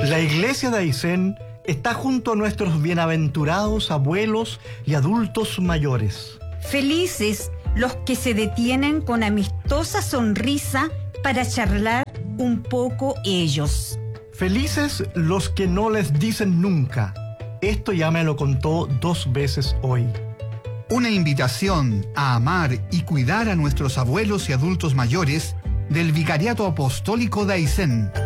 La iglesia de Aysén está junto a nuestros bienaventurados abuelos y adultos mayores. Felices los que se detienen con amistosa sonrisa para charlar un poco ellos. Felices los que no les dicen nunca. Esto ya me lo contó 2 veces hoy. Una invitación a amar y cuidar a nuestros abuelos y adultos mayores del Vicariato Apostólico de Aysén.